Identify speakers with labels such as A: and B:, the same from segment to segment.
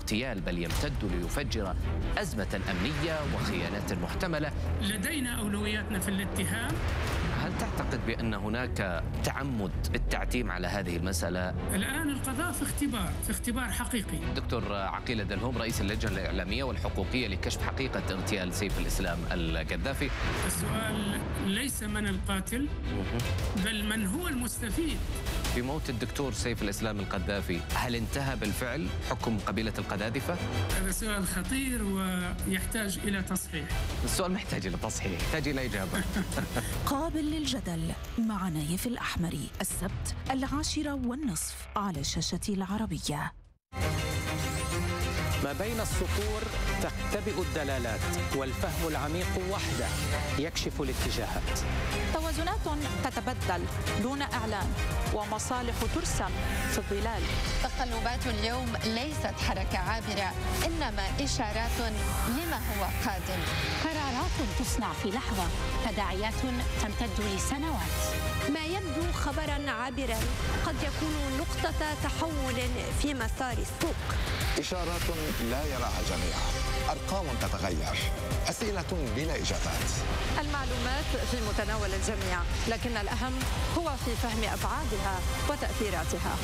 A: الاغتيال، بل يمتد ليفجر أزمة أمنية وخيانات محتملة.
B: لدينا أولوياتنا في الاتهام.
A: هل تعتقد بأن هناك تعمد التعتيم على هذه المسألة؟
B: الآن القضاء في اختبار حقيقي.
A: دكتور عقيل الدلهوم، رئيس اللجنة الإعلامية والحقوقية لكشف حقيقة اغتيال سيف الإسلام القذافي.
B: السؤال ليس من القاتل بل من هو المستفيد
A: في موت الدكتور سيف الإسلام القذافي. هل انتهى بالفعل حكم قبيلة القذاذفة؟
B: هذا سؤال خطير ويحتاج إلى تصحيح.
A: السؤال محتاج إلى تصحيح، يحتاج إلى إجابة.
C: قابل للجدل مع نايف الأحمري، السبت 10:30 على شاشة العربية.
D: ما بين السطور تختبئ الدلالات، والفهم العميق وحده يكشف الاتجاهات.
E: توازنات تتبدل دون إعلان، ومصالح ترسم في الظلال.
F: تقلبات اليوم ليست حركة عابرة، إنما إشارات لما هو قادم.
G: قرارات تصنع في لحظة، تداعيات تمتد لسنوات.
H: ما يبدو خبراً عابراً قد يكون نقطة تحول في مسار السوق.
I: إشارات لا يراها جميعا، أرقام تتغير، أسئلة بلا إجابات.
E: المعلومات في متناول الجميع، لكن الأهم هو في فهم أبعادها وتأثيراتها.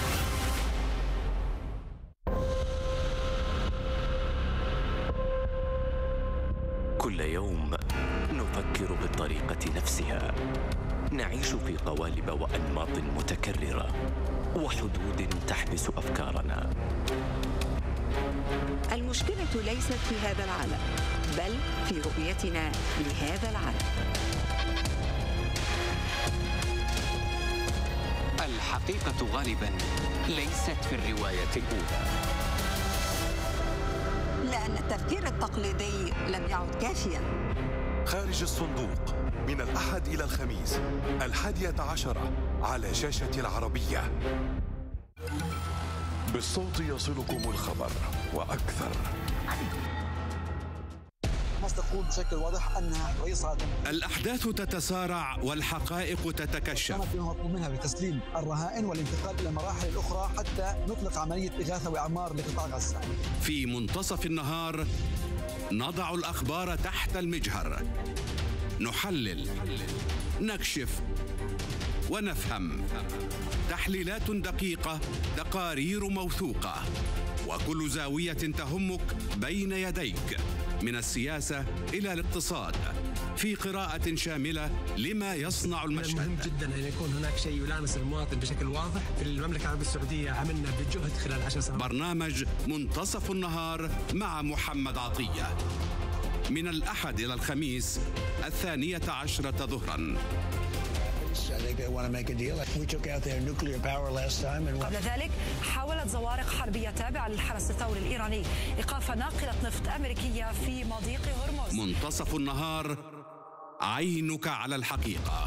J: كل يوم نفكر بالطريقة نفسها، نعيش في قوالب وأنماط متكررة وحدود تحبس أفكارنا.
H: المشكلة ليست في هذا العالم، بل في رؤيتنا لهذا العالم.
D: الحقيقة غالباً ليست في الرواية الأولى،
H: لأن التفكير التقليدي لم يعد كافياً.
K: خارج الصندوق، من الأحد إلى الخميس 11 على شاشة العربية. بالصوت يصلكم الخبر وأكثر.
L: مصر تقول بشكل واضح أنها رئيس عادل.
M: الأحداث تتسارع والحقائق تتكشف.
L: كانت مطلوب منها بتسليم الرهائن والانتقال إلى المراحل الأخرى حتى نطلق عملية إغاثة وإعمار لقطاع غزة.
M: في منتصف النهار نضع الأخبار تحت المجهر، نحلل، نكشف ونفهم. تحليلات دقيقة، تقارير موثوقة، وكل زاوية تهمك بين يديك، من السياسة إلى الاقتصاد، في قراءة شاملة لما يصنع المشهد.
N: مهم جدا أن يكون هناك شيء يلامس المواطن بشكل واضح. في المملكة العربية السعودية عملنا بجهد خلال 10 سنوات.
M: برنامج منتصف النهار مع محمد عطية، من الأحد إلى الخميس 12 ظهرا.
O: قبل ذلك حاولت زوارق حربية تابعة للحرس الثوري الإيراني إيقاف ناقلة نفط أمريكية في مضيق هرمز.
M: منتصف النهار، عينك على الحقيقة.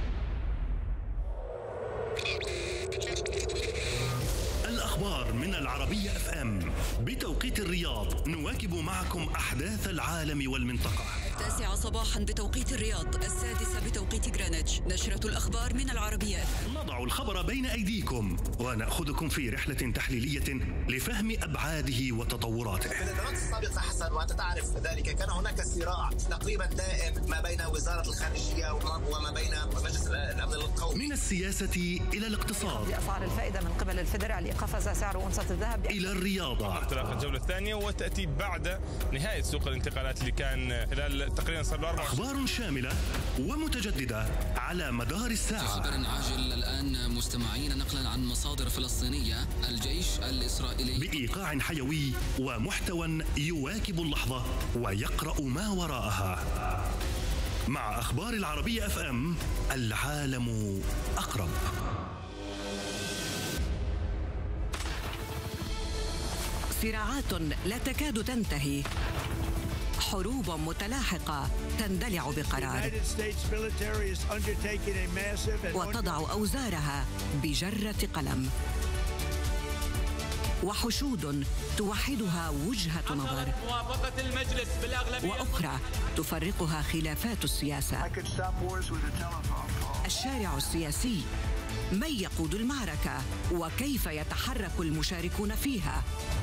P: الأخبار من العربية FM بتوقيت الرياض. نواكب معكم أحداث العالم والمنطقة.
Q: 9 صباحا بتوقيت الرياض، 6 بتوقيت غرينتش. نشرة الأخبار من العربية.
P: نضع الخبر بين أيديكم ونأخذكم في رحلة تحليلية لفهم أبعاده وتطوراته.
R: في السنوات السابقة حسن، وأنت تعرف ذلك، كان هناك صراع تقريبا دائم ما بين وزارة الخارجية وما بين مجلس الأمن القومي.
P: من السياسة إلى الاقتصاد،
E: بأسعار الفائدة من قبل الفيدرالي قفز سعر أونصة الذهب،
P: إلى الرياضة.
S: انطلاق الجولة الثانية وتأتي بعد نهاية سوق الانتقالات اللي كان خلال تقريبا صار له 4
P: أخبار شاملة ومتجددة على مدار الساعة.
Q: خبر عاجل الآن مستمعين، نقلا عن مصادر فلسطينية، الجيش الإسرائيلي
P: بإيقاع حيوي ومحتوى يواكب اللحظة ويقرأ ما وراءها. مع أخبار العربية FM، العالم أقرب.
C: صراعات لا تكاد تنتهي، حروب متلاحقة تندلع بقرار، وتضع أوزارها بجرة قلم، وحشود توحدها وجهة نظر، وأخرى تفرقها خلافات السياسة. الشارع السياسي، من يقود المعركة وكيف يتحرك المشاركون فيها؟